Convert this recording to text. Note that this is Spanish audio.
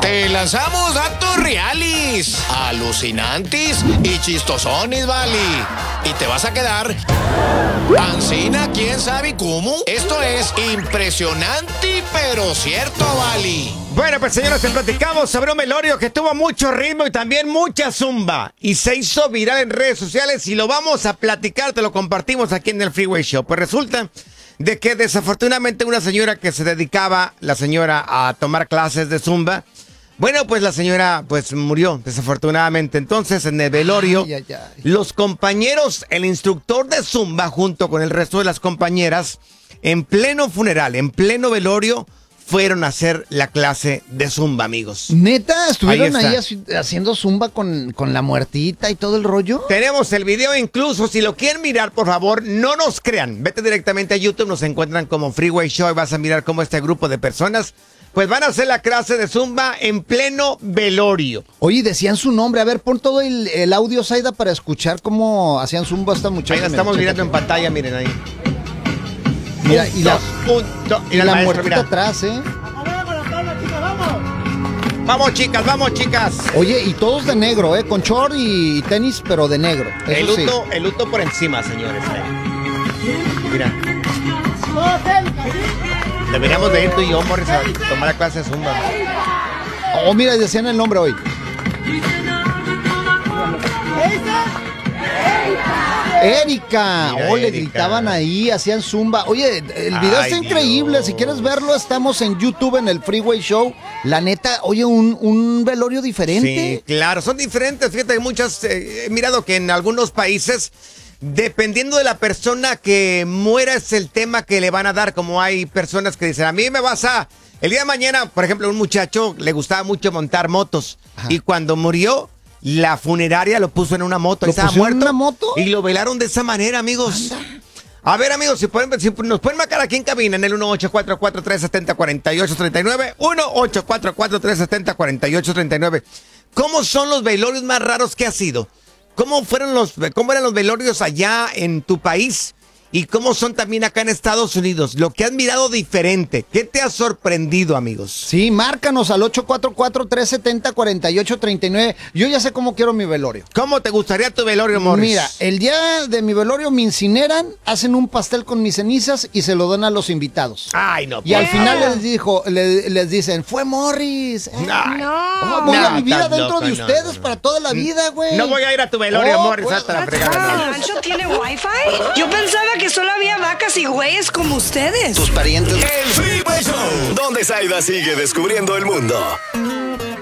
Te lanzamos datos reales, alucinantes y chistosones, vale. Y te vas a quedar ancina, quién sabe cómo. Esto es impresionante, pero cierto, vale. Bueno, pues señores, te platicamos sobre un velorio que tuvo mucho ritmo y también mucha zumba. Y se hizo viral en redes sociales y lo vamos a platicar, te lo compartimos aquí en el Freeway Show. Pues resulta de que desafortunadamente una señora que se dedicaba, la señora, a tomar clases de zumba, bueno, pues la señora pues murió desafortunadamente. Entonces en el velorio, los compañeros, el instructor de zumba junto con el resto de las compañeras, en pleno funeral, en pleno velorio, fueron a hacer la clase de zumba, amigos. ¿Neta? ¿Estuvieron ahí haciendo zumba con la muertita y todo el rollo? Tenemos el video incluso, si lo quieren mirar, por favor, no nos crean. Vete directamente a YouTube, nos encuentran como Freeway Show y vas a mirar cómo este grupo de personas pues van a hacer la clase de zumba en pleno velorio. Oye, decían su nombre. A ver, pon todo el audio, Zaida, para escuchar cómo hacían zumba esta muchacha. Ahí la estamos mirando en pantalla, miren ahí. Mira, y la muertita atrás, Vamos, chicas. Oye, y todos de negro, con short y tenis, pero de negro. El luto por encima, señores. Mira. Deberíamos de ir tú y yo, Morris, a tomar la clase de zumba. Oh, mira, decían el nombre hoy. Erika. Mira, Le Erika. gritaban ahí, hacían zumba. Oye, el video está increíble. Dios. Si quieres verlo, estamos en YouTube en el Freeway Show. La neta, oye, un velorio diferente. Sí, claro, son diferentes. Fíjate que muchas, he mirado que en algunos países, dependiendo de la persona que muera, es el tema que le van a dar. Como hay personas que dicen, a mí me vas a... El día de mañana, por ejemplo, un muchacho le gustaba mucho montar motos. Ajá. Y cuando murió, la funeraria lo puso en una moto. ¿Lo estaba pusieron muerto, en una moto? Y lo velaron de esa manera, amigos. Anda. A ver, amigos, si nos pueden marcar aquí en cabina en el 1844-370-4839, 1844-370-4839. ¿Cómo son los velorios más raros que has sido? ¿Cómo eran los velorios allá en tu país? ¿Y cómo son también acá en Estados Unidos? Lo que has mirado diferente. ¿Qué te ha sorprendido, amigos? Sí, márcanos al 844-370-4839. Yo ya sé cómo quiero mi velorio. ¿Cómo te gustaría tu velorio, Morris? Mira, el día de mi velorio me incineran, hacen un pastel con mis cenizas y se lo dan a los invitados. Ay, no. Y al final les dicen, fue Morris. No. Voy a vivir adentro de ustedes para toda la vida, güey. No voy a ir a tu velorio, Morris, hasta la fregada. ¿El rancho tiene wifi? Yo pensaba que solo había vacas y güeyes como ustedes. Tus parientes. El Freeway Show, donde Zaida sigue descubriendo el mundo.